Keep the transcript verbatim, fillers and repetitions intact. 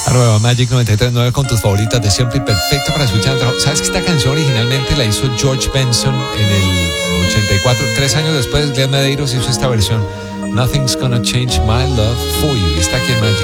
Arroba Magic noventa y tres punto nueve con tus favoritas de siempre y perfecto para escuchar. ¿Sabes que esta canción originalmente la hizo George Benson en el ochenta y cuatro? Tres años después, Glenn Medeiros hizo esta versión. Nothing's Gonna Change My Love For You. Y está aquí en Magic.